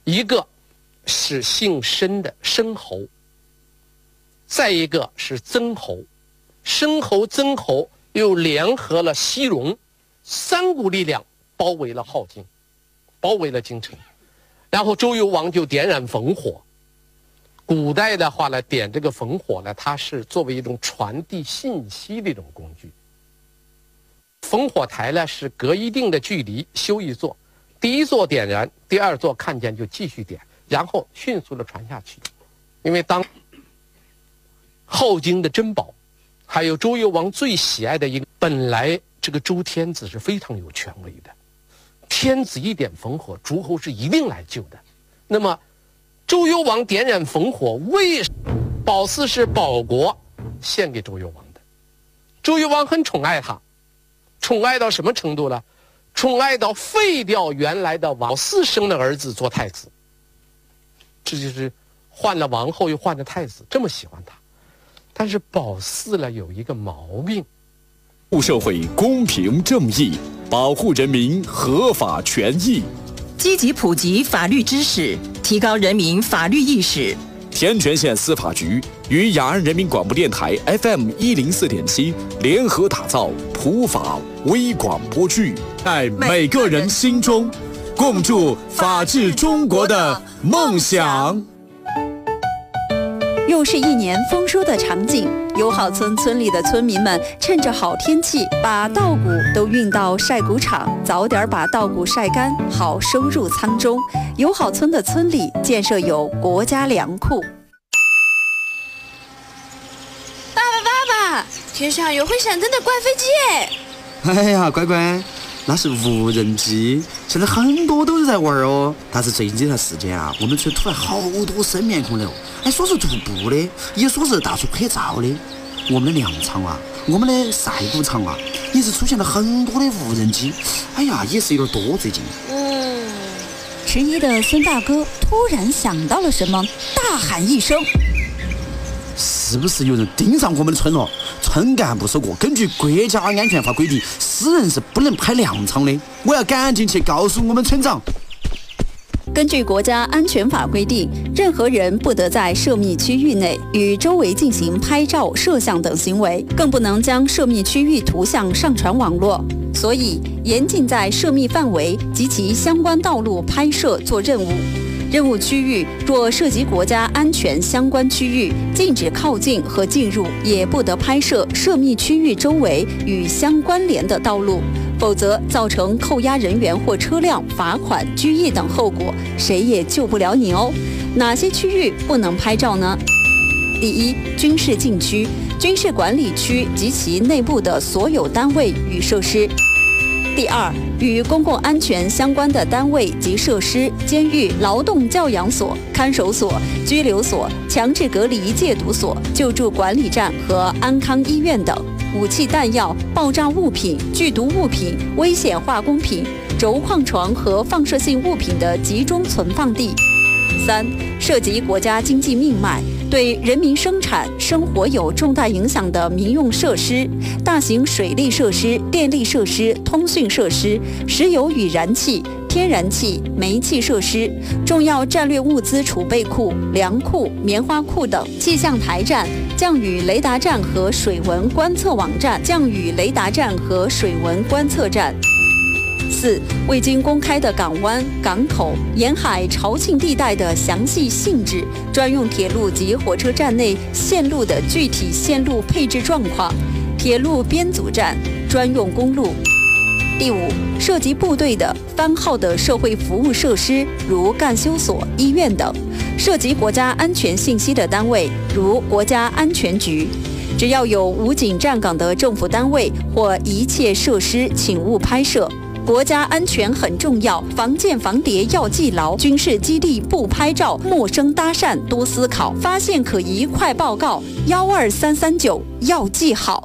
一个是姓申的申侯，再一个是曾侯。申侯、曾侯又联合了西戎，三股力量包围了镐京，包围了京城。然后周幽王就点燃烽火。古代的话呢，点这个烽火呢，它是作为一种传递信息的一种工具。烽火台呢是隔一定的距离修一座，第一座点燃，第二座看见就继续点，然后迅速的传下去。因为当镐京的珍宝，还有周幽王最喜爱的一个，本来这个周天子是非常有权威的，天子一点烽火，诸侯是一定来救的。那么周幽王点燃烽火，为褒姒是保国献给周幽王的。周幽王很宠爱他，宠爱到什么程度呢？宠爱到废掉原来的褒姒生的儿子做太子，这就是换了王后又换了太子，这么喜欢他。但是褒姒呢有一个毛病， 护社会公平正义，保护人民合法权益， 积极普及法律知识，提高人民法律意识。 天全县司法局与雅安人民广播电台 FM104.7 联合打造普法微广播剧，在每个人心中共筑法治中国的梦想。 又是一年丰收的场景，友好村村里的村民们趁着好天气，把稻谷都运到晒谷场，早点把稻谷晒干，好收入仓中。友好村的村里建设有国家粮库。 爸爸，天上有会闪灯的怪飞机耶！ 哎呀，乖乖，那是无人机，现在很多都是在玩哦。但是最近这段时间啊，我们村突然好多生面孔了，说是徒步的，也说是到处拍照的。我们的粮场啊，我们的晒谷场啊，也是出现了很多的无人机。哎呀，也是有点多最近。 迟疑的孙大哥突然想到了什么，大喊一声： 是不是有人盯上我们的村了？村干部说过，根据国家安全法规定，私人是不能拍粮场的。我要赶紧去告诉我们村长。 根据国家安全法规定，任何人不得在涉密区域内与周围进行拍照、摄像等行为，更不能将涉密区域图像上传网络。所以，严禁在涉密范围及其相关道路拍摄做任务。任务区域若涉及国家安全相关区域，禁止靠近和进入，也不得拍摄涉密区域周围与相关联的道路，否则造成扣押人员或车辆、罚款、拘役等后果，谁也救不了你哦。哪些区域不能拍照呢？第一，军事禁区、军事管理区及其内部的所有单位与设施。第二，与公共安全相关的单位及设施，监狱、劳动教养所、看守所、拘留所、强制隔离戒毒所、救助管理站和安康医院等。武器弹药、爆炸物品、剧毒物品、危险化工品、轴矿床和放射性物品的集中存放地。三，涉及国家经济命脉，对人民生产生活有重大影响的民用设施、大型水利设施、电力设施、通讯设施、石油与燃气、天然气、煤气设施、重要战略物资储备库、粮库、棉花库等；气象台站、降雨雷达站和水文观测网站、降雨雷达站和水文观测站。四、未经公开的港湾、港口、沿海潮沁地带的详细性质，专用铁路及火车站内线路的具体线路配置状况，铁路编组站、专用公路。第五，涉及部队的番号的社会服务设施，如干休所、医院等；涉及国家安全信息的单位，如国家安全局。只要有武警站岗的政府单位或一切设施，请勿拍摄。国家安全很重要，防间防谍要记牢，军事基地不拍照，陌生搭讪多思考，发现可疑快报告12339要记好。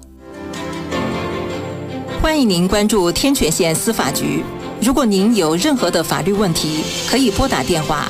欢迎您关注天全县司法局。如果您有任何的法律问题，可以拨打电话